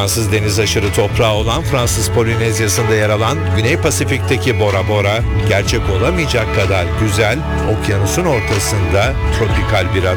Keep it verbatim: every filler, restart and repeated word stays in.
Fransız deniz aşırı toprağı olan Fransız Polinezyası'nda yer alan Güney Pasifik'teki Bora Bora, gerçek olamayacak kadar güzel, okyanusun ortasında tropikal bir ada.